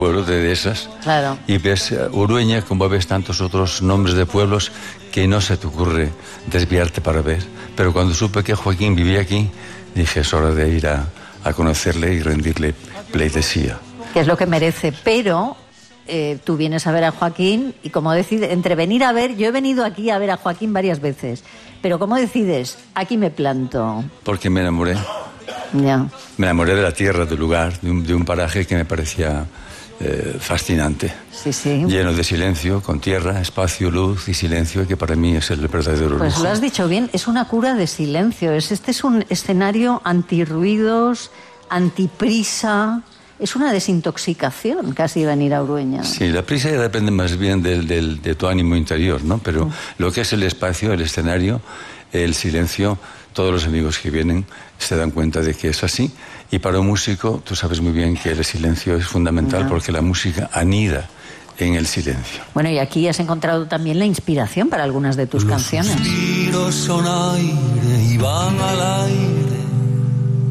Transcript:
pueblo de Dehesas, claro. Y ves Urueña como ves tantos otros nombres de pueblos que no se te ocurre desviarte para ver. Pero cuando supe que Joaquín vivía aquí, dije, es hora de ir a conocerle y rendirle pleitesía. Que es lo que merece, pero tú vienes a ver a Joaquín y como decides, entre venir a ver, yo he venido aquí a ver a Joaquín varias veces, pero ¿cómo decides? Aquí me planto. Porque me enamoré. Ya. Me enamoré de la tierra, del lugar, de un paraje que me parecía fascinante. Sí, sí. Lleno de silencio, con tierra, espacio, luz y silencio, que para mí es el verdadero lujo. Pues lo has dicho bien, es una cura de silencio. Este es un escenario antirruidos, antiprisa. Es una desintoxicación casi venir a Urueña. Sí, la prisa ya depende más bien de tu ánimo interior, ¿no? Pero lo que es el espacio, el escenario, el silencio, todos los amigos que vienen se dan cuenta de que es así. Y para un músico, tú sabes muy bien que el silencio es fundamental porque la música anida en el silencio. Bueno, y aquí has encontrado también la inspiración para algunas de tus canciones. Los suspiros son aire y van al aire.